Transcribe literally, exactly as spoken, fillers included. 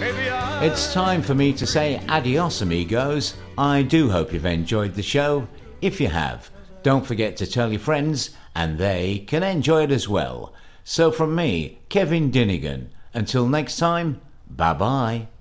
It's time for me to say adios, amigos. I do hope you've enjoyed the show. If you have, don't forget to tell your friends and they can enjoy it as well. So from me, Kevin Dinnigan, until next time, bye-bye.